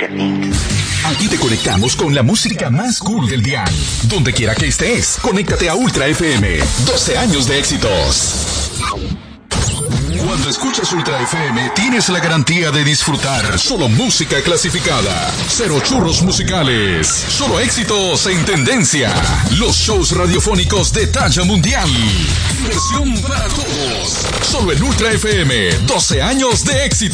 Inc. Aquí te conectamos con la música más cool del dial. Donde quiera que estés, conéctate a Ultra FM. 12 años de éxitos. Cuando escuchas Ultra FM, tienes la garantía de disfrutar solo música clasificada. Cero churros musicales. Solo éxitos en tendencia. Los shows radiofónicos de talla mundial. Diversión para todos. Solo en Ultra FM. 12 años de éxito.